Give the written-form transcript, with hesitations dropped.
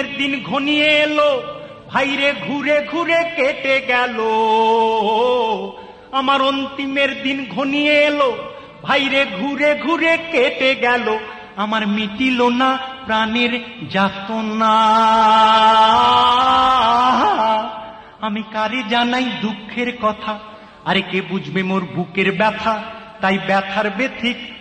দিন ঘনিয়ে এলো, ভাইরে ঘুরে ঘুরে কেটে গেল। আমার অন্তিমের দিন ঘনিয়ে এলো, ভাইরে ঘুরে ঘুরে কেটে গেল। আমার মিটিল না প্রাণের যাতনা। আমি কারে জানাই দুঃখের কথা, আরে কে বুঝবে মোর বুকের ব্যথা। তাই ব্যথার ব্যথিক